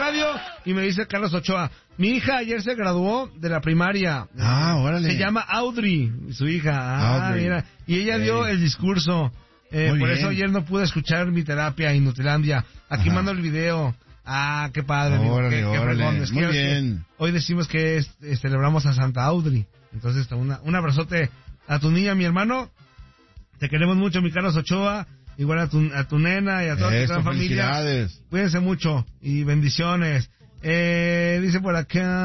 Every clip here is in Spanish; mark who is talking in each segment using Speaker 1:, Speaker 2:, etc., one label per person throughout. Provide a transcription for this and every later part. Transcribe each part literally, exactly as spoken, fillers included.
Speaker 1: Octavio, y me dice Carlos Ochoa, mi hija ayer se graduó de la primaria.
Speaker 2: Ah, órale.
Speaker 1: Se llama Audrey, su hija. Ah,
Speaker 2: Audrey.
Speaker 1: mira. Y ella
Speaker 2: Hey.
Speaker 1: dio el discurso. Eh, por
Speaker 2: bien.
Speaker 1: eso ayer no pude escuchar mi terapia en Nutilandia. Aquí
Speaker 2: Ajá.
Speaker 1: mando el video. Ah, qué padre, amigo.
Speaker 2: Órale,
Speaker 1: Qué, qué
Speaker 2: órale.
Speaker 1: fregón. Es que
Speaker 2: Muy
Speaker 1: ya ves que
Speaker 2: bien.
Speaker 1: hoy decimos que es- eh, celebramos a Santa Audrey. Entonces, una, un abrazote a tu niña, mi hermano. Te queremos mucho, mi Carlos Ochoa. Igual a tu, a tu nena y a toda tu
Speaker 2: Eso,
Speaker 1: gran familia.
Speaker 2: felicidades.
Speaker 1: Cuídense mucho y bendiciones. Eh, dice por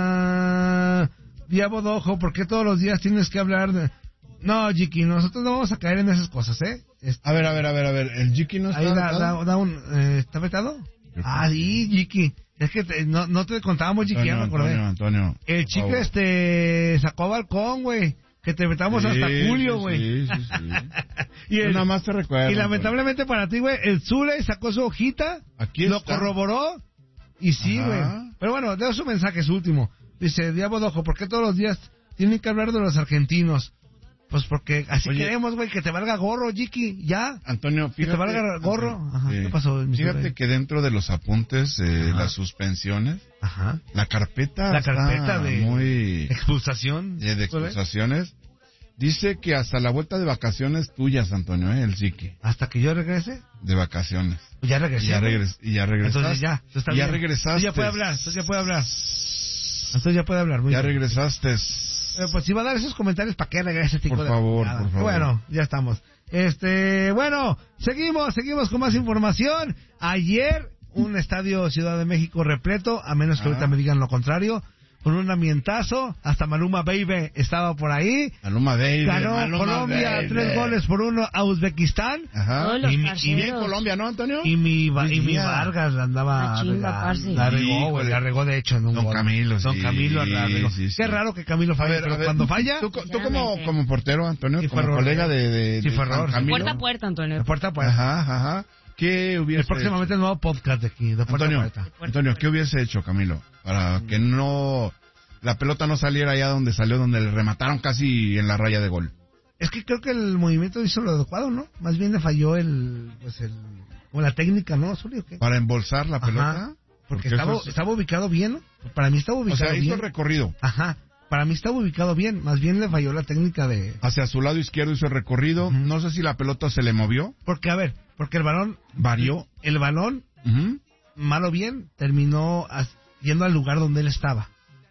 Speaker 1: acá, Diabo Dojo, ¿por qué todos los días tienes que hablar de...? No, Jiki, nosotros no vamos a caer en esas cosas, ¿eh? Este,
Speaker 2: A ver, a ver, a ver, a ver. ¿El Jiki no está
Speaker 1: ahí da,
Speaker 2: vetado?
Speaker 1: da, da un... Eh, ¿Está vetado? Ah, sí, Jiki. Es que te- no, no te contábamos, Jiki, ya me
Speaker 2: Antonio,
Speaker 1: acordé.
Speaker 2: Antonio, Antonio.
Speaker 1: El
Speaker 2: por
Speaker 1: chico
Speaker 2: favor.
Speaker 1: este sacó a balcón, güey. Que te vetamos
Speaker 2: Sí,
Speaker 1: hasta julio,
Speaker 2: sí,
Speaker 1: güey.
Speaker 2: Sí, sí, sí.
Speaker 1: y,
Speaker 2: Yo
Speaker 1: el-
Speaker 2: nada más te recuerdo.
Speaker 1: y lamentablemente para ti, güey, el Zule sacó su hojita,
Speaker 2: Aquí
Speaker 1: lo
Speaker 2: está.
Speaker 1: corroboró, y sí,
Speaker 2: Ajá.
Speaker 1: güey. Pero bueno, dejo su mensaje, su último. Dice, Diabo Dojo, ¿por qué todos los días tienen que hablar de los argentinos? Pues porque así
Speaker 2: Oye.
Speaker 1: queremos, güey, que te valga gorro, Jiki, ya.
Speaker 2: Antonio,
Speaker 1: Que te
Speaker 2: fíjate.
Speaker 1: valga gorro. Ajá,
Speaker 2: Sí.
Speaker 1: ¿qué pasó, mi
Speaker 2: Fíjate
Speaker 1: Zule?
Speaker 2: que dentro de los apuntes, eh,
Speaker 1: Ajá.
Speaker 2: las suspensiones,
Speaker 1: Ajá.
Speaker 2: la carpeta
Speaker 1: La
Speaker 2: está
Speaker 1: carpeta de
Speaker 2: muy
Speaker 1: expulsación.
Speaker 2: eh, de
Speaker 1: Zule.
Speaker 2: expulsaciones. Dice que hasta la vuelta de vacaciones tuyas, Antonio, ¿eh? El Ziki,
Speaker 1: Hasta que yo regrese,
Speaker 2: de vacaciones.
Speaker 1: pues ya
Speaker 2: Y
Speaker 1: regresé.
Speaker 2: ya,
Speaker 1: güey.
Speaker 2: regres y ya regresaste.
Speaker 1: Entonces ya, tú estás
Speaker 2: Y ya
Speaker 1: bien.
Speaker 2: regresaste.
Speaker 1: Entonces ya puede hablar, entonces ya puede hablar. Entonces ya puede hablar, muy
Speaker 2: Ya
Speaker 1: bien.
Speaker 2: regresaste.
Speaker 1: Eh, pues si va a dar esos comentarios, ¿para qué regrese este tipo
Speaker 2: Por
Speaker 1: de
Speaker 2: favor,
Speaker 1: nada?
Speaker 2: por favor.
Speaker 1: Bueno, ya estamos. Este, bueno, seguimos, seguimos con más información. Ayer, un estadio Ciudad de México repleto, a menos que
Speaker 2: Ah.
Speaker 1: ahorita me digan lo contrario, con un ambientazo, hasta Maluma Baby estaba por ahí.
Speaker 2: Maluma Baby.
Speaker 1: Ganó
Speaker 2: Maluma
Speaker 1: Colombia
Speaker 2: Baby.
Speaker 1: tres goles por uno a Uzbekistán.
Speaker 2: Ajá.
Speaker 3: Todos los
Speaker 1: Y mi- y
Speaker 3: parceros.
Speaker 2: Bien Colombia, ¿no, Antonio?
Speaker 1: Y mi, Va-
Speaker 2: Muy
Speaker 1: y mi
Speaker 2: bien.
Speaker 1: Vargas la andaba...
Speaker 3: La chimba,
Speaker 1: la,
Speaker 3: parce.
Speaker 1: la regó, güey,
Speaker 2: Híjole.
Speaker 1: la regó de hecho en un
Speaker 2: Don
Speaker 1: gol.
Speaker 2: Camilo,
Speaker 1: Don
Speaker 2: sí,
Speaker 1: Camilo la regó.
Speaker 2: sí, sí.
Speaker 1: Qué raro que Camilo
Speaker 2: A
Speaker 1: falle,
Speaker 2: ver,
Speaker 1: pero
Speaker 2: a ver,
Speaker 1: cuando falla...
Speaker 2: Tú, tú
Speaker 3: Ya
Speaker 2: como,
Speaker 3: me-
Speaker 2: como portero, Antonio,
Speaker 1: Sí,
Speaker 2: como
Speaker 1: fue error.
Speaker 2: colega de, de,
Speaker 1: Sí,
Speaker 2: de
Speaker 1: fue error.
Speaker 2: Don Camilo.
Speaker 3: Puerta a puerta, Antonio.
Speaker 1: De puerta a puerta.
Speaker 2: Ajá, ajá. ¿Qué hubiese
Speaker 1: Y próximamente el nuevo podcast de aquí, de puerta
Speaker 2: Antonio,
Speaker 1: a puerta.
Speaker 2: Antonio, ¿qué hubiese hecho, Camilo? Para que no... La pelota no saliera allá donde salió, donde le remataron casi en la raya de gol.
Speaker 1: Es que creo que el movimiento hizo lo adecuado, ¿no? Más bien le falló el... Pues el... O la técnica, ¿no, Zuli, o qué?
Speaker 2: Para embolsar la
Speaker 1: Ajá.
Speaker 2: pelota.
Speaker 1: Porque
Speaker 2: eso
Speaker 1: estaba,
Speaker 2: es-
Speaker 1: estaba ubicado bien, ¿no? Para mí estaba
Speaker 2: O
Speaker 1: ubicado
Speaker 2: sea, hizo
Speaker 1: bien.
Speaker 2: el recorrido.
Speaker 1: Ajá. Para mí estaba ubicado bien. Más bien le falló la técnica de...
Speaker 2: Hacia su lado izquierdo hizo el recorrido.
Speaker 1: Ujú.
Speaker 2: No sé si la pelota se le movió.
Speaker 1: Porque, a ver, porque el balón...
Speaker 2: Varió.
Speaker 1: El balón,
Speaker 2: Ujú.
Speaker 1: mal o bien, terminó as- yendo al lugar donde él estaba.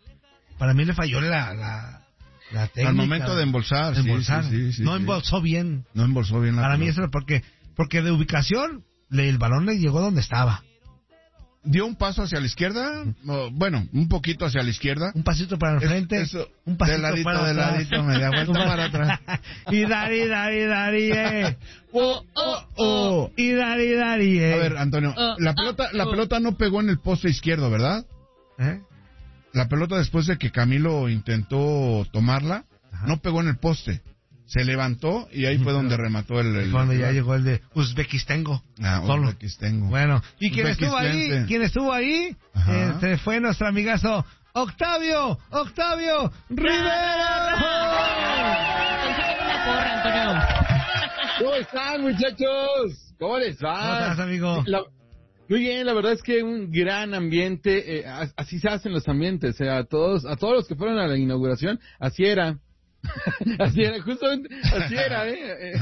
Speaker 1: Para mí le falló la, la, la técnica.
Speaker 2: Al momento de embolsar.
Speaker 1: de
Speaker 2: sí,
Speaker 1: embolsar.
Speaker 2: sí, sí, sí,
Speaker 1: no
Speaker 2: sí.
Speaker 1: embolsó bien.
Speaker 2: No embolsó bien la
Speaker 1: Para mí
Speaker 2: pelota.
Speaker 1: eso era porque... Porque de ubicación, le- el balón le llegó donde estaba.
Speaker 2: Dio un paso hacia la izquierda. o, Bueno, un poquito hacia la izquierda.
Speaker 1: Un pasito para el
Speaker 2: Es-
Speaker 1: frente,
Speaker 2: eso,
Speaker 1: un pasito
Speaker 2: de ladito,
Speaker 1: para
Speaker 2: de
Speaker 1: atrás.
Speaker 2: ladito, media vuelta para atrás.
Speaker 1: Y dari, dari, dari, eh.
Speaker 3: Oh, oh, oh.
Speaker 1: Y dari, dari, eh.
Speaker 2: A ver, Antonio,
Speaker 3: Oh,
Speaker 2: la
Speaker 3: oh,
Speaker 2: pelota, la
Speaker 3: oh.
Speaker 2: pelota no pegó en el poste izquierdo, ¿verdad?
Speaker 1: ¿Eh?
Speaker 2: La pelota después de que Camilo intentó tomarla,
Speaker 1: Ajá.
Speaker 2: no pegó en el poste. Se levantó y ahí fue donde remató el... el
Speaker 1: Cuando ya llegó el de Uzbekistango.
Speaker 2: Ah,
Speaker 1: Solo.
Speaker 2: Uzbekistango.
Speaker 1: Bueno, y quien estuvo ahí,
Speaker 2: Uzbekistense.
Speaker 1: quien estuvo ahí,
Speaker 2: Ajá.
Speaker 1: este, fue nuestro amigazo Octavio, Octavio Rivera.
Speaker 3: Consígueme una porra, Antonio.
Speaker 4: ¿Cómo están, muchachos? ¿Cómo les
Speaker 1: ¿Cómo
Speaker 4: va?
Speaker 1: estás, amigo?
Speaker 4: La- Muy bien, la verdad es que un gran ambiente, eh, as- así se hacen los ambientes, eh, a todos, a todos los que fueron a la inauguración, así era. Así era, justamente, así era, ¿eh?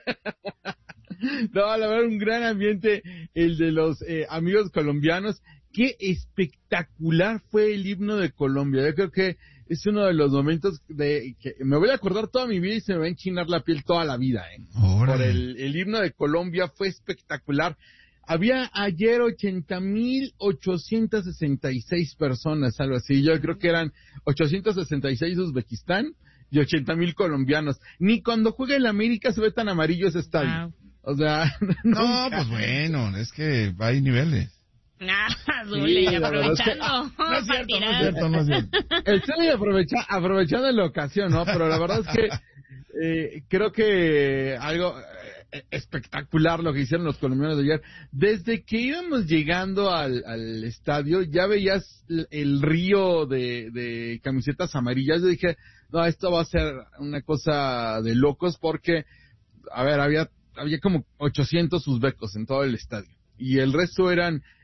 Speaker 4: No, la verdad, un gran ambiente, el de los eh, amigos colombianos. Qué espectacular fue el himno de Colombia. Yo creo que es uno de los momentos de que me voy a acordar toda mi vida y se me va a enchinar la piel toda la vida, ¿eh?
Speaker 2: Órale.
Speaker 4: Por el, el himno de Colombia fue espectacular. Había ayer ochenta mil ochocientas sesenta y seis personas, algo así. Yo creo que eran ochocientos sesenta y seis de Uzbekistán y ochenta mil colombianos. Ni cuando juega el América se ve tan amarillo ese estadio.
Speaker 3: Wow.
Speaker 4: O sea,
Speaker 2: No,
Speaker 4: nunca.
Speaker 2: pues bueno, es que hay niveles.
Speaker 3: Ah, Zuli,
Speaker 4: Sí, la verdad es que-
Speaker 3: aprovechando.
Speaker 2: No es cierto, no es
Speaker 3: para
Speaker 2: cierto, no es cierto.
Speaker 4: Estoy aprovecha, aprovechando la ocasión, ¿no? Pero la verdad es que eh, creo que algo eh, espectacular lo que hicieron los colombianos de ayer. Desde que íbamos llegando al, al estadio, ya veías el, el río de, de camisetas amarillas. Yo dije, no, esto va a ser una cosa de locos porque, a ver, había, había como ochocientos uzbecos en todo el estadio. Y el resto eran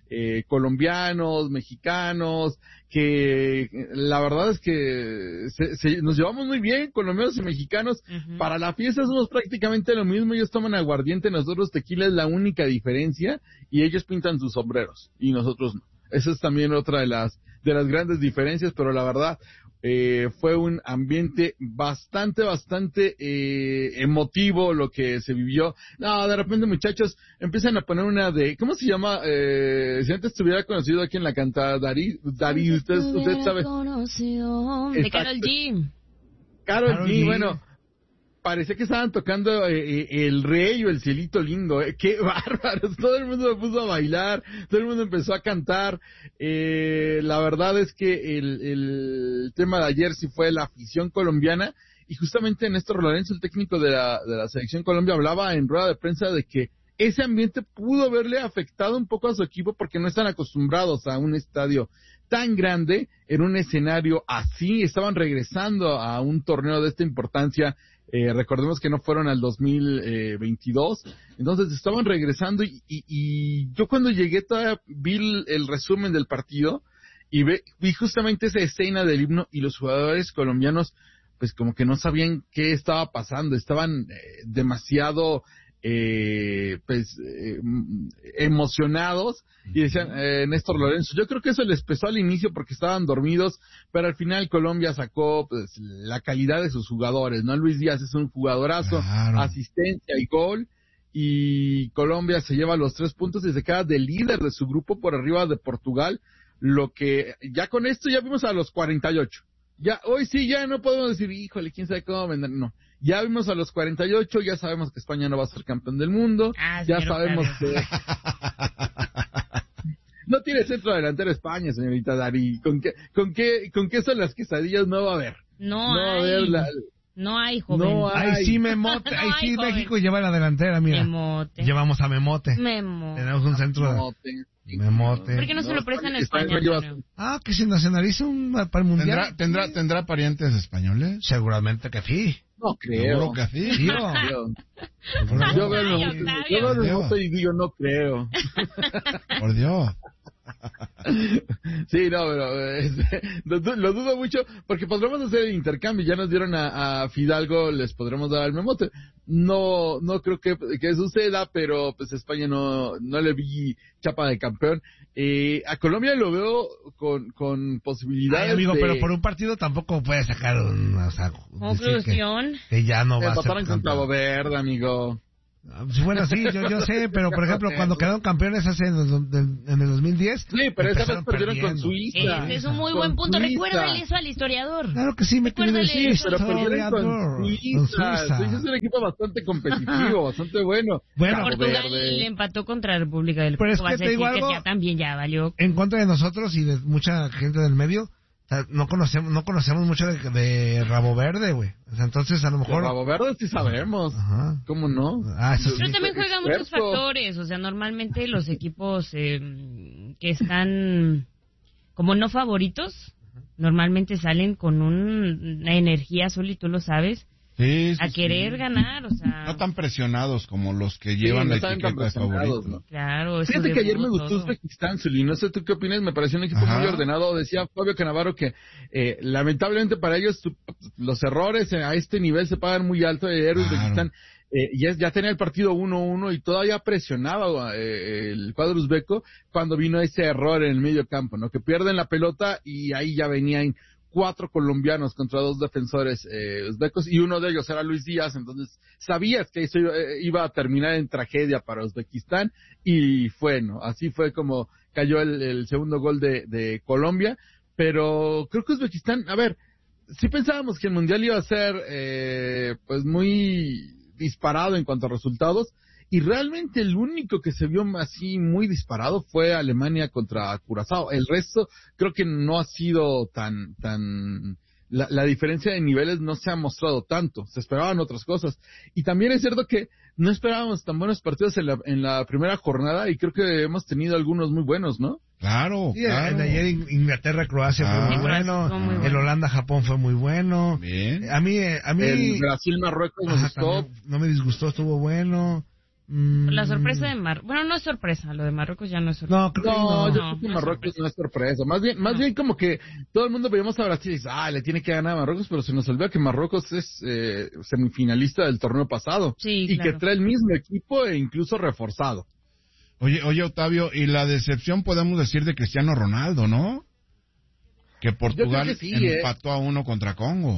Speaker 4: eh, colombianos, mexicanos, que la verdad es que se, se, nos llevamos muy bien, colombianos y mexicanos. Uh-huh. Para la fiesta somos prácticamente lo mismo, ellos toman aguardiente, nosotros tequila, es la única diferencia, y ellos pintan sus sombreros, y nosotros no. Esa es también otra de las, de las grandes diferencias, pero la verdad, Eh, fue un ambiente bastante, bastante eh, emotivo lo que se vivió. No, de repente, muchachos, empiezan a poner una de, ¿cómo se llama? Eh, si antes estuviera conocido aquí en la canta, Dari, Dari, usted, usted sabe.
Speaker 3: Conocido. De Karol G.
Speaker 4: Karol G, bueno. Parecía que estaban tocando eh, el Rey o el Cielito Lindo. Eh. ¡Qué bárbaros! Todo el mundo se puso a bailar, todo el mundo empezó a cantar. Eh, la verdad es que el, el tema de ayer sí fue la afición colombiana, y justamente Néstor Lorenzo, el técnico de la, de la Selección Colombia, hablaba en rueda de prensa de que ese ambiente pudo haberle afectado un poco a su equipo porque no están acostumbrados a un estadio tan grande, en un escenario así. Estaban regresando a un torneo de esta importancia. Eh, recordemos que no fueron al dos mil veintidós, entonces estaban regresando y, y, y yo cuando llegué todavía vi el, el resumen del partido y ve, vi justamente esa escena del himno, y los jugadores colombianos pues como que no sabían qué estaba pasando, estaban eh, demasiado eh, pues eh, emocionados, y decían, eh, Néstor Lorenzo, yo creo que eso les pesó al inicio porque estaban dormidos, pero al final Colombia sacó pues la calidad de sus jugadores, ¿no? Luis Díaz es un jugadorazo, claro, asistencia y gol, y Colombia se lleva los tres puntos y se queda de líder de su grupo por arriba de Portugal, lo que ya con esto ya vimos a los cuarenta y ocho. Ya, hoy sí, ya no podemos decir, híjole, quién sabe cómo vender, no. Ya vimos a los cuarenta y ocho, ya sabemos que España no va a ser campeón del mundo, ah, ya sabemos que... No tiene centro delantero España, señorita Dari. ¿Con qué, con qué, con qué son las quesadillas? No va a haber.
Speaker 3: No, no
Speaker 4: hay.
Speaker 3: Va a haber la... No hay, joven. No
Speaker 1: hay. Ahí sí, Memote. no ahí sí, hay, México lleva la delantera, mira.
Speaker 3: Memote.
Speaker 1: Llevamos a Memote.
Speaker 3: Memote.
Speaker 1: Tenemos un centro
Speaker 4: Memote.
Speaker 1: de... Memote.
Speaker 3: ¿Por qué no, no se lo prestan en España?
Speaker 1: España ah, que se nacionaliza un, para el mundial.
Speaker 2: ¿Tendrá, tendrá, ¿Tendrá parientes españoles?
Speaker 1: Seguramente que sí.
Speaker 4: No creo.
Speaker 2: Seguro que sí.
Speaker 1: Sí,
Speaker 4: yo, yo veo el yo veo y digo, no creo.
Speaker 2: Por Dios.
Speaker 4: Sí, no, pero este, lo, lo dudo mucho, porque podremos hacer el intercambio. Ya nos dieron a, a Fidalgo, les podremos dar el Memote. No, no creo que, que suceda, pero pues España no, no le vi chapa de campeón. Eh, a Colombia lo veo con, con posibilidades.
Speaker 1: Ay, amigo,
Speaker 4: de...
Speaker 1: pero por un partido tampoco puede sacar una, o sea,
Speaker 3: conclusión.
Speaker 1: Que, que ya no va a ser
Speaker 4: campeón. Con Cabo Verde, amigo.
Speaker 1: Bueno, sí, yo, yo sé, pero por ejemplo, cuando quedaron campeones hace en el, en el dos mil diez...
Speaker 4: Sí, pero esa vez perdieron con Suiza.
Speaker 3: Ese es un muy buen punto.
Speaker 4: Suiza.
Speaker 3: Recuérdale eso al historiador.
Speaker 1: Claro que sí, me quiero decir.
Speaker 4: Sí, pero perdieron con Suiza. con Suiza. Suiza es un equipo bastante competitivo, bastante bueno.
Speaker 3: Bueno, Portugal le empató contra República del Congo.
Speaker 1: Pero es que te digo algo,
Speaker 3: que ya también ya valió.
Speaker 1: En contra de nosotros y de mucha gente del medio, no conocemos no conocemos mucho de, de Rabo Verde, güey. O sea, entonces a lo mejor...
Speaker 4: De Rabo Verde sí sabemos. Ajá. ¿Cómo no?
Speaker 1: Ah, eso sí.
Speaker 3: Pero también juegan muchos factores. O sea, normalmente los equipos eh, que están como no favoritos, normalmente salen con un, una energía azul, y tú lo sabes.
Speaker 2: Sí, sí,
Speaker 3: a querer
Speaker 2: sí.
Speaker 3: ganar, o sea...
Speaker 2: No tan presionados como los que llevan
Speaker 4: sí, no
Speaker 2: la etiqueta de favoritos.
Speaker 3: ¿no? Claro, eso
Speaker 4: fíjate que ayer me gustó Uzbekistán, Zuli, no sé tú qué opinas, me pareció un equipo Ajá. muy ordenado. Decía Fabio Canavaro que eh, lamentablemente para ellos los errores a este nivel se pagan muy alto. Ayer claro. Uzbekistán eh, ya, ya tenía el partido uno uno y todavía presionaba eh, el cuadro uzbeco cuando vino ese error en el medio campo, ¿no? Que pierden la pelota y ahí ya venían cuatro colombianos contra dos defensores eh, uzbecos, y uno de ellos era Luis Díaz. Entonces sabías que eso iba, iba a terminar en tragedia para Uzbekistán, y fue, ¿no? Así fue como cayó el, el segundo gol de, de Colombia. Pero creo que Uzbekistán, a ver, sí pensábamos que el Mundial iba a ser eh, pues muy disparado en cuanto a resultados, y realmente el único que se vio así muy disparado fue Alemania contra Curazao. El resto creo que no ha sido tan, tan, la, la diferencia de niveles no se ha mostrado tanto. Se esperaban otras cosas. Y también es cierto que no esperábamos tan buenos partidos en la, en la primera jornada, y creo que hemos tenido algunos muy buenos, ¿no?
Speaker 2: Claro,
Speaker 1: sí,
Speaker 2: claro.
Speaker 1: El de ayer Inglaterra-Croacia ah, fue muy bueno, fue muy bueno. El Holanda-Japón fue muy bueno.
Speaker 2: Bien.
Speaker 1: A mí, a mí...
Speaker 4: El Brasil-Marruecos nos gustó.
Speaker 1: No me disgustó, estuvo bueno. Mm.
Speaker 3: La sorpresa de Marruecos. Bueno, no es sorpresa, lo de Marruecos ya no es sorpresa.
Speaker 1: No, creo que
Speaker 4: No,
Speaker 1: no.
Speaker 4: yo
Speaker 3: No,
Speaker 4: creo que
Speaker 3: no es
Speaker 4: Marruecos
Speaker 3: sorpresa.
Speaker 4: no es sorpresa. Más bien, más
Speaker 3: No.
Speaker 4: bien como que todo el mundo veíamos a Brasil y dice, ah, le tiene que ganar a Marruecos, pero se nos olvida que Marruecos es eh, semifinalista del torneo pasado.
Speaker 3: Sí,
Speaker 4: y
Speaker 3: claro.
Speaker 4: que trae el mismo equipo e incluso reforzado.
Speaker 2: Oye, oye, Octavio, y la decepción podemos decir de Cristiano Ronaldo, ¿no? Que Portugal
Speaker 4: que sí, ¿eh?
Speaker 2: empató a uno contra Congo.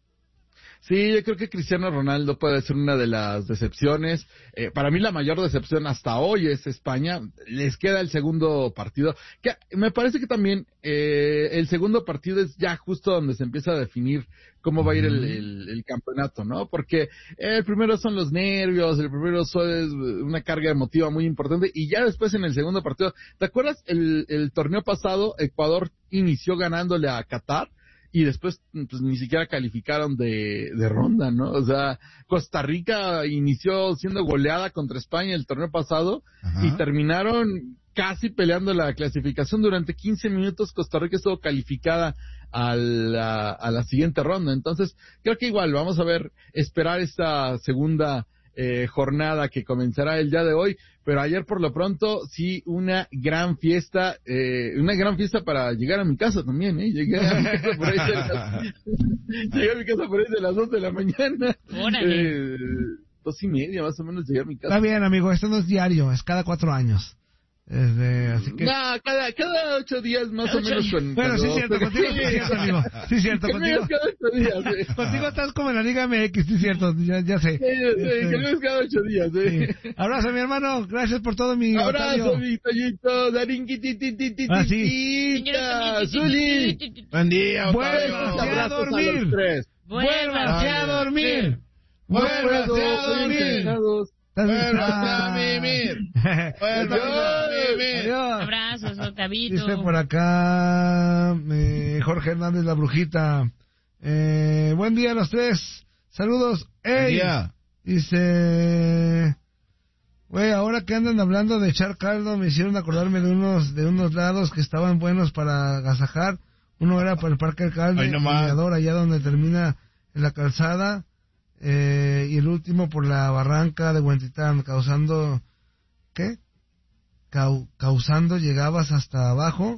Speaker 4: Sí, yo creo que Cristiano Ronaldo puede ser una de las decepciones. Eh, para mí la mayor decepción hasta hoy es España. Les queda el segundo partido. Que me parece que también eh, el segundo partido es ya justo donde se empieza a definir cómo va a ir el, el, el campeonato, ¿no? Porque el primero son los nervios, el primero es una carga emotiva muy importante y ya después en el segundo partido, ¿te acuerdas el, el torneo pasado? Ecuador inició ganándole a Qatar. Y después, pues, ni siquiera calificaron de, de ronda, ¿no? O sea, Costa Rica inició siendo goleada contra España el torneo pasado. Ajá. Y terminaron casi peleando la clasificación. Durante quince minutos Costa Rica estuvo calificada a la, a la siguiente ronda. Entonces, creo que igual vamos a ver, esperar esta segunda eh, jornada que comenzará el día de hoy. Pero ayer por lo pronto sí una gran fiesta, eh, una gran fiesta para llegar a mi casa también, ¿eh? Llegué a mi casa por ahí de las, llegué a mi casa por ahí de las dos de la mañana. Eh, dos y media más o menos llegué a mi casa.
Speaker 1: Está bien, amigo, esto no es diario, es cada cuatro años. Este, así que...
Speaker 4: No, cada, cada ocho días más o menos. Con,
Speaker 1: bueno, sí es cierto, contigo sí es cierto, amigo. Sí es cierto, contigo.
Speaker 4: Cada ocho días, sí.
Speaker 1: Contigo estás como en la Liga M X, sí es cierto, ya, ya sé.
Speaker 4: Sí, sí, este... cada ocho días, sí.
Speaker 1: sí. Abrazo, mi hermano, gracias por todo, mi
Speaker 4: abrazo, mi Toyito, Darinquititititita,
Speaker 1: ah, sí.
Speaker 4: Zuli.
Speaker 2: Buen día,
Speaker 1: vuélvase a dormir. Vuélvase a dormir. Vuélvase a dormir.
Speaker 2: Vuelva a mimir. Vuelva a mimir.
Speaker 3: Abrazos, Octavito.
Speaker 1: Dice por acá eh, Jorge Hernández, la brujita. Eh, buen día a los tres. Saludos. ¡Ey!
Speaker 2: Buen día.
Speaker 1: Dice... Güey, ahora que andan hablando de echar caldo, me hicieron acordarme de unos de unos lados que estaban buenos para agasajar. Uno era para el Parque del Caldo, el mirador, allá donde termina la calzada. Eh, y el último por la barranca de Huentitán, causando, ¿qué? Cau, causando, llegabas hasta abajo,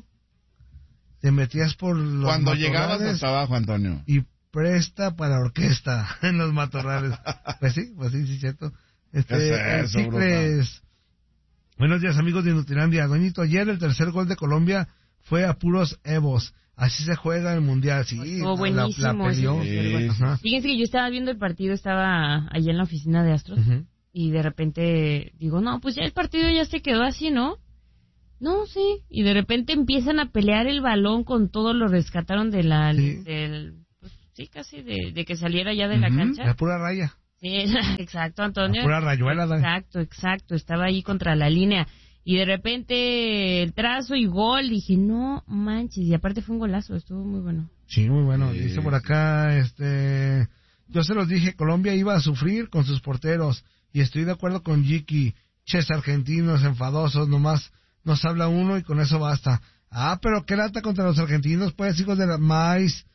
Speaker 1: te metías por los
Speaker 2: Cuando llegabas hasta abajo, Antonio.
Speaker 1: Y presta para orquesta en los matorrales. Pues sí, pues sí, sí, cierto. Este,
Speaker 2: ¿Qué es eso,
Speaker 1: Cicles... Buenos días, amigos de Nutilandia. Doñito, ayer el tercer gol de Colombia fue a puros evos. Así se juega el mundial, sí.
Speaker 3: Oh, buenísimo.
Speaker 1: La, la peleó.
Speaker 3: Sí.
Speaker 1: Ajá.
Speaker 3: Fíjense que yo estaba viendo el partido, estaba allá en la oficina de Astros, uh-huh. y de repente digo, no, pues ya el partido ya se quedó así, ¿no? No, sí. Y de repente empiezan a pelear el balón con todo, lo rescataron de la, sí. del, pues sí, casi de, de que saliera ya de uh-huh. la cancha.
Speaker 1: La pura raya.
Speaker 3: Sí, exacto, Antonio.
Speaker 1: La pura rayuela.
Speaker 3: Exacto, exacto. Estaba ahí contra la línea. Y de repente el trazo y gol, dije, no manches, y aparte fue un golazo, estuvo muy bueno.
Speaker 1: Sí, muy bueno. Sí. Dice por acá, este, yo se los dije, Colombia iba a sufrir con sus porteros, y estoy de acuerdo con Jiki, ches argentinos enfadosos, nomás nos habla uno y con eso basta. Ah, pero qué lata contra los argentinos, pues, hijos de la maíz.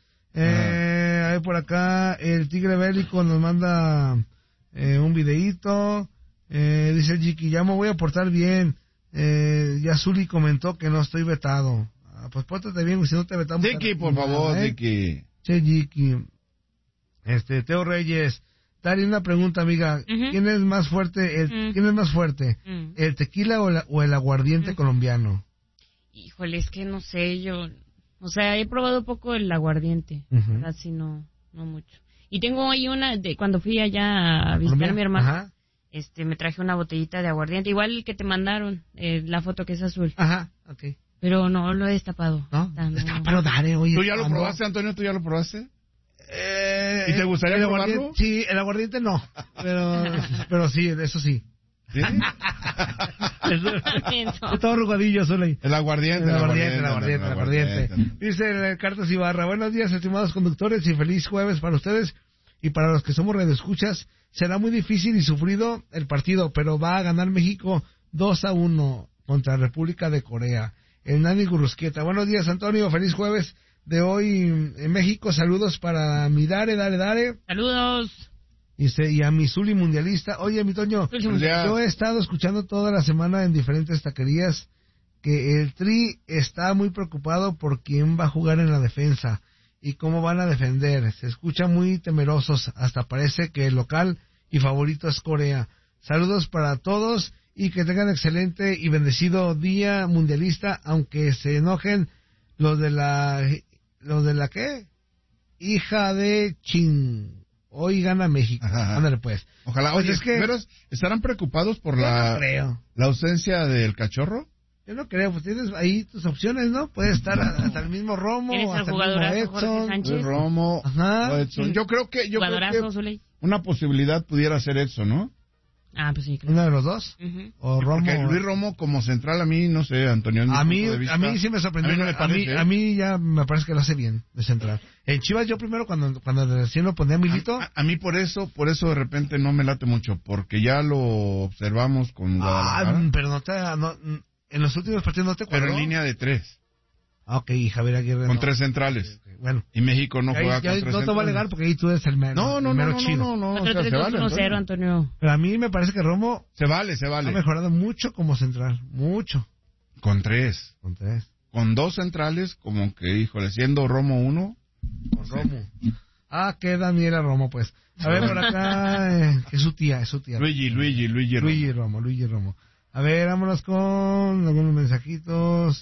Speaker 1: Eh, ah. Ahí por acá, el Tigre Bélico nos manda eh, un videíto, eh, dice Jiki, ya me voy a portar bien. Eh, ya Zuli comentó que no estoy vetado. Ah, pues pórtate bien, si no te vetamos.
Speaker 2: Jiki, por favor, ¿eh? Jiki.
Speaker 1: Che, Jiki. Este, Teo Reyes. Dale una pregunta, amiga. Uh-huh. ¿Quién es más fuerte? El, uh-huh. ¿Quién es más fuerte? Uh-huh. ¿El tequila o, la, o el aguardiente uh-huh. colombiano?
Speaker 3: Híjole, es que no sé, yo... O sea, he probado poco el aguardiente. Uh-huh. Así no, no mucho. Y tengo ahí una, de cuando fui allá a visitar a mi hermano. Ajá. Este, me traje una botellita de aguardiente, igual el que te mandaron, eh, la foto que es azul.
Speaker 1: Ajá, ok.
Speaker 3: Pero no lo he destapado.
Speaker 1: ¿No? Está, pero dale, oye.
Speaker 2: ¿Tú ya lo probaste, Antonio? ¿Tú ya lo probaste?
Speaker 1: Eh,
Speaker 2: ¿Y te gustaría
Speaker 1: el
Speaker 2: probarlo?
Speaker 1: Aguardiente, sí, el aguardiente no, pero, pero sí, eso sí.
Speaker 2: ¿Sí?
Speaker 1: Es todo rugadillo, solo ahí.
Speaker 2: El aguardiente,
Speaker 1: el aguardiente, el aguardiente, el aguardiente. Dice el Cartas Ibarra, buenos días, estimados conductores, y feliz jueves para ustedes y para los que somos radioescuchas. Será muy difícil y sufrido el partido, pero va a ganar México dos a uno contra República de Corea. El Nani Gurusquieta. Buenos días, Antonio. Feliz jueves de hoy en México. Saludos para mi Dare, Dare, Dare.
Speaker 3: Saludos.
Speaker 1: Dice, y a mi Zuli mundialista, oye, mi Toño, yo he estado escuchando toda la semana en diferentes taquerías que el Tri está muy preocupado por quién va a jugar en la defensa y cómo van a defender. Se escucha muy temerosos, hasta parece que el local y favorito es Corea. Saludos para todos y que tengan excelente y bendecido día mundialista, aunque se enojen los de la... ¿Los de la qué? Hija de Chin. Hoy gana México.
Speaker 2: Ajá.
Speaker 1: Ándale pues.
Speaker 2: Ojalá.
Speaker 1: Pues
Speaker 2: Oye,
Speaker 1: es que...
Speaker 2: ¿pero estarán preocupados por
Speaker 1: Yo
Speaker 2: la,
Speaker 1: no creo.
Speaker 2: la ausencia del cachorro?
Speaker 1: Yo no creo, pues tienes ahí tus opciones, ¿no? Puede estar hasta el mismo Romo,
Speaker 3: Tienes al
Speaker 1: hasta el mismo
Speaker 3: jugadorazo Jorge
Speaker 1: Edson.
Speaker 3: Sánchez.
Speaker 2: Romo,
Speaker 1: Ajá.
Speaker 2: Edson. Yo creo que, yo creo
Speaker 3: Jugadorazo,
Speaker 2: que
Speaker 3: Zuley.
Speaker 2: una posibilidad pudiera ser Edson, ¿no?
Speaker 3: Ah, pues sí, claro.
Speaker 1: ¿Uno de los dos?
Speaker 3: Ujú.
Speaker 1: O Romo.
Speaker 2: Porque Luis Romo como central a mí, no sé, Antonio. en mi
Speaker 1: A mí,
Speaker 2: punto de vista,
Speaker 1: a mí sí me sorprendió.
Speaker 2: A mí no me
Speaker 1: a, mí,
Speaker 2: parece.
Speaker 1: a mí ya me parece que lo hace bien de central. En Chivas yo primero cuando cuando recién lo ponía a Milito.
Speaker 2: A, a- a mí por eso, por eso de repente no me late mucho, porque ya lo observamos con
Speaker 1: Ah,
Speaker 2: Guadalajara,
Speaker 1: pero no te... No, en los últimos partidos no te cuadró.
Speaker 2: pero en línea de tres,
Speaker 1: Ah, ok, y Javier Aguirre
Speaker 2: con
Speaker 1: no.
Speaker 2: tres centrales.
Speaker 1: Ok, bueno.
Speaker 2: Y México no
Speaker 1: Ahí-
Speaker 2: juega
Speaker 1: ya
Speaker 2: con tres
Speaker 1: no te va a
Speaker 2: centrales.
Speaker 1: alegar porque ahí tú eres el mero,
Speaker 2: No, no,
Speaker 1: el
Speaker 2: no,
Speaker 1: mero
Speaker 2: no, no,
Speaker 1: chino.
Speaker 2: no, no, o
Speaker 3: cuatro
Speaker 2: sea,
Speaker 3: tres
Speaker 2: se
Speaker 3: dos
Speaker 2: vale,
Speaker 3: uno cero,
Speaker 2: Antonio.
Speaker 3: Antonio.
Speaker 1: Pero a mí me parece que Romo
Speaker 2: Se vale, se
Speaker 1: ha
Speaker 2: vale.
Speaker 1: mejorado mucho como central. Mucho.
Speaker 2: Con tres.
Speaker 1: Con tres.
Speaker 2: Con dos centrales, como que, híjole, siendo Romo uno.
Speaker 1: Con Romo. Ah, que Daniela Romo, pues. A ver, por acá, eh, que es su tía, es su tía.
Speaker 2: Luigi, Luigi, Luigi Romo.
Speaker 1: Luigi Romo, Luigi Romo. A ver, vámonos con algunos mensajitos.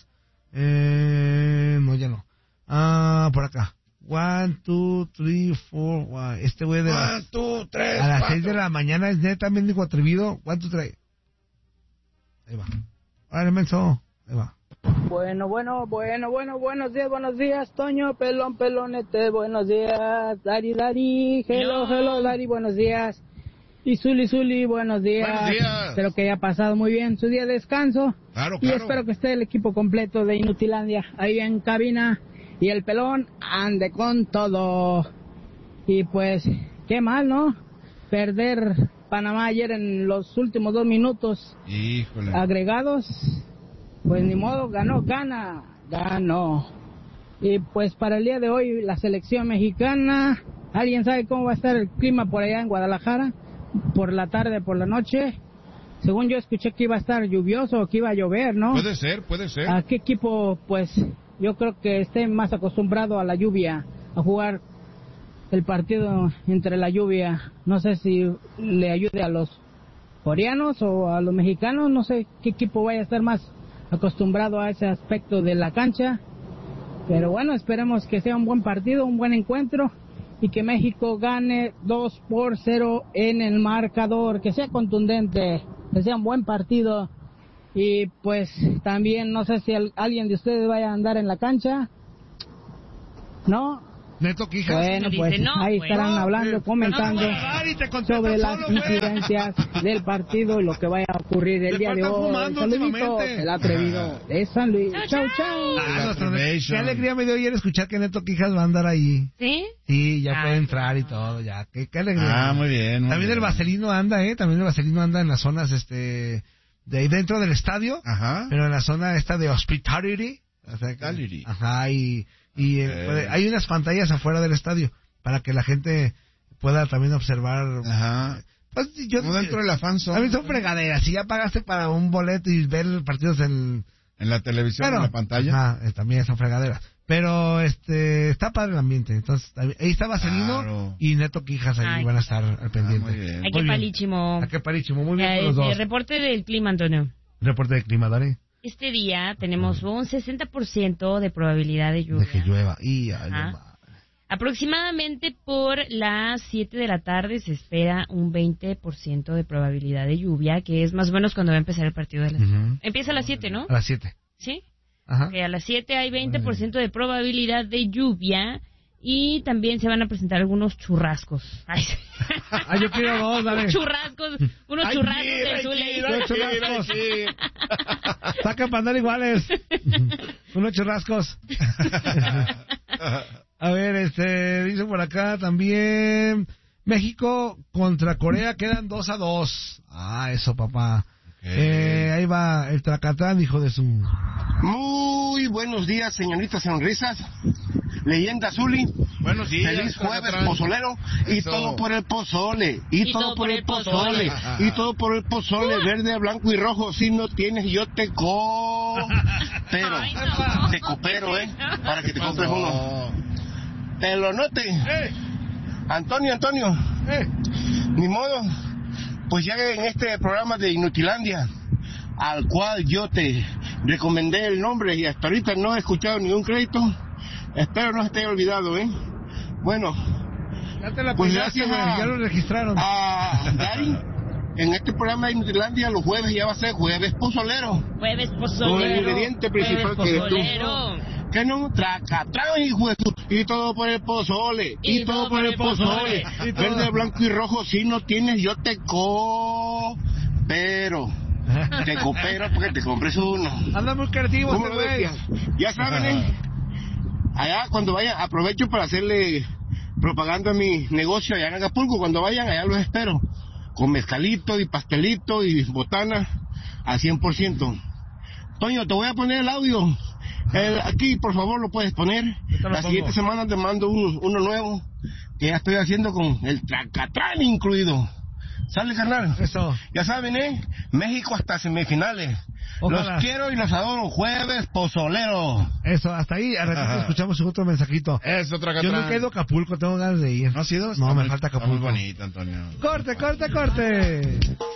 Speaker 1: Eh, no, ya no. Ah, por acá. One, two, three, four. Wow. Este güey de
Speaker 2: One,
Speaker 1: las,
Speaker 2: two, tres,
Speaker 1: a las
Speaker 2: cuatro.
Speaker 1: seis de la mañana es neta, mendigo atrevido. One, two, three. Ahí va. Órale, menso. Ahí va.
Speaker 5: Bueno, bueno, bueno, bueno, buenos días, buenos días, Toño, pelón, pelonete, buenos días, Dari, Dari, hello, hello, Dari, buenos días, y Zuli, Zuli, buenos días.
Speaker 2: Buenos días.
Speaker 5: Espero que haya pasado muy bien su día de descanso,
Speaker 2: Claro,
Speaker 5: y
Speaker 2: claro.
Speaker 5: espero que esté el equipo completo de Inutilandia ahí en cabina, y el pelón ande con todo, y pues, qué mal, ¿no? Perder Panamá ayer en los últimos dos minutos
Speaker 2: Híjole.
Speaker 5: agregados. Pues ni modo, ganó, gana, ganó. Y pues para el día de hoy la selección mexicana, ¿alguien sabe cómo va a estar el clima por allá en Guadalajara? Por la tarde, por la noche. Según yo escuché que iba a estar lluvioso, que iba a llover, ¿no?
Speaker 2: Puede ser, puede ser.
Speaker 5: ¿A qué equipo, pues, yo creo que esté más acostumbrado a la lluvia, a jugar el partido entre la lluvia? No sé si le ayude a los coreanos o a los mexicanos, no sé qué equipo vaya a estar más acostumbrado a ese aspecto de la cancha, pero bueno, esperemos que sea un buen partido, un buen encuentro y que México gane dos por cero en el marcador, que sea contundente, que sea un buen partido. Y pues también no sé si el, alguien de ustedes vaya a andar en la cancha, ¿no?
Speaker 1: Neto Quijas.
Speaker 5: Bueno,
Speaker 3: Dice,
Speaker 5: pues
Speaker 3: no,
Speaker 5: ahí
Speaker 3: pues.
Speaker 5: estarán
Speaker 1: No,
Speaker 5: hablando,
Speaker 1: eh,
Speaker 5: comentando
Speaker 1: pero no, Dari, te contesta
Speaker 5: sobre las
Speaker 1: solo, güey.
Speaker 5: incidencias del partido y lo que vaya a ocurrir el
Speaker 1: Le
Speaker 5: día de
Speaker 1: falta
Speaker 5: hoy.
Speaker 1: fumando
Speaker 5: Saluditos,
Speaker 1: últimamente.
Speaker 5: el atrevido de San Luis.
Speaker 3: Chau,
Speaker 5: Chau,
Speaker 3: chau.
Speaker 5: chau.
Speaker 1: Ah, nuestro-
Speaker 2: Observation.
Speaker 1: qué alegría me dio ayer escuchar que Neto Quijas va a andar ahí.
Speaker 3: ¿Sí?
Speaker 1: Sí, ya
Speaker 3: Ah,
Speaker 1: puede entrar y todo, ya. Qué, qué alegría.
Speaker 2: Ah, muy bien. muy
Speaker 1: También el
Speaker 2: bien.
Speaker 1: Vaselino anda, ¿eh? También el Vaselino anda en las zonas, este, de ahí dentro del estadio,
Speaker 2: Ajá.
Speaker 1: pero en la zona esta de hospitality. O sea, que-
Speaker 2: Hospitality.
Speaker 1: Ajá, y, y eh,
Speaker 2: Ok.
Speaker 1: puede- hay unas pantallas afuera del estadio para que la gente pueda también observar.
Speaker 2: Ajá.
Speaker 1: Pues, yo,
Speaker 2: No dentro de la fan zone.
Speaker 1: También son fregaderas. Si ya pagaste para un boleto y ver partidos en...
Speaker 2: En la televisión, en la pantalla.
Speaker 1: Ajá, eh, también son fregaderas. Pero este está padre el ambiente. Entonces, ahí está Vaselino
Speaker 2: Claro.
Speaker 1: y Neto Quijas, ahí
Speaker 3: Ay,
Speaker 1: van a estar al pendiente.
Speaker 2: Ah, muy bien.
Speaker 3: Ay,
Speaker 1: Muy
Speaker 3: qué
Speaker 1: bien.
Speaker 3: palichimo.
Speaker 1: Ah, qué parísimo, muy bien
Speaker 3: Ya,
Speaker 1: con los
Speaker 3: este,
Speaker 1: dos.
Speaker 3: reporte del clima, Antonio.
Speaker 1: Reporte de clima, Dani.
Speaker 3: Este día tenemos un sesenta por ciento de probabilidad de lluvia.
Speaker 1: De que llueva. Y, ay, no
Speaker 3: Ajá.
Speaker 1: ma-
Speaker 3: Aproximadamente por las siete de la tarde se espera un veinte por ciento de probabilidad de lluvia, que es más o menos cuando va a empezar el partido de las...
Speaker 1: Ujú.
Speaker 3: Empieza a las siete, ¿no?
Speaker 1: A las siete.
Speaker 3: Sí.
Speaker 1: Ajá.
Speaker 3: Que a las siete hay veinte por ciento de probabilidad de lluvia y también se van a presentar algunos churrascos. Ay, sí.
Speaker 1: Ah, yo quiero dos, dale.
Speaker 3: churrascos, unos
Speaker 1: Ay,
Speaker 3: churrascos
Speaker 1: sí,
Speaker 3: de
Speaker 1: ay,
Speaker 3: Zule.
Speaker 1: sí, ay, churrascos. Saca para andar iguales. Unos churrascos. A ver, este, dice por acá también, México contra Corea quedan dos a dos. Ah, eso, papá. Eh, ahí va el Tracatán, hijo de su...
Speaker 6: Muy buenos días, señoritas sonrisas. Leyenda Zuli.
Speaker 2: Bueno, sí.
Speaker 6: Feliz jueves, pozolero. Y
Speaker 2: Eso.
Speaker 6: todo por el pozole. Y, todo por el pozole. Y todo por el pozole. Verde, blanco y rojo. Si no tienes, yo te co... Pero,
Speaker 3: Ay, no.
Speaker 6: te coopero, ¿eh? Para que te compres uno.
Speaker 2: No.
Speaker 6: Te lo note.
Speaker 1: ¡Eh!
Speaker 6: Antonio, Antonio.
Speaker 1: ¡Eh!
Speaker 6: Ni modo. Pues ya en este programa de Inutilandia, al cual yo te recomendé el nombre y hasta ahorita no he escuchado ningún crédito, espero no esté olvidado, ¿eh? Bueno,
Speaker 1: Ya te la
Speaker 6: pues
Speaker 1: pegaste,
Speaker 6: gracias
Speaker 1: güey,
Speaker 6: a-
Speaker 1: ya lo registraron.
Speaker 6: a Gary, en este programa de Inutilandia los jueves ya va a ser jueves pozolero.
Speaker 3: Jueves
Speaker 6: Con
Speaker 3: pozolero.
Speaker 6: el ingrediente principal
Speaker 3: Jueves
Speaker 6: que eres tú.
Speaker 3: pozolero.
Speaker 6: Que no traca, traga hijo de tu- y todo por el pozole, y, todo por el pozole,
Speaker 1: y todo.
Speaker 6: verde, blanco y rojo, si no tienes yo te co... pero, te coopero porque te compres uno.
Speaker 1: Anda muy creativo
Speaker 6: ¿Cómo
Speaker 1: este
Speaker 6: lo
Speaker 1: güey.
Speaker 6: decías? Ya saben, ¿eh? Allá cuando vayan, aprovecho para hacerle propaganda a mi negocio allá en Acapulco, cuando vayan allá los espero, con mezcalito y pastelito y botana al cien por ciento. Toño, te voy a poner el audio. El- aquí, por favor, lo puedes poner.
Speaker 1: Yo te lo
Speaker 6: La
Speaker 1: pongo.
Speaker 6: siguiente semana te mando un- uno nuevo que ya estoy haciendo con el tracatrán incluido. ¿Sale, carnal?
Speaker 1: Eso.
Speaker 6: Ya saben, ¿eh? México hasta semifinales.
Speaker 1: Ojalá.
Speaker 6: Los quiero y los adoro. Jueves pozolero.
Speaker 1: Eso, hasta ahí. A ratito
Speaker 2: Ajá.
Speaker 1: escuchamos otro mensajito.
Speaker 2: Es otra
Speaker 1: Yo nunca he ido a Acapulco, tengo ganas de ir.
Speaker 2: ¿No has ido?
Speaker 1: No,
Speaker 2: Está
Speaker 1: me
Speaker 2: muy-
Speaker 1: falta
Speaker 2: está
Speaker 1: Acapulco.
Speaker 2: muy bonito, Antonio.
Speaker 1: Corte, corte, corte.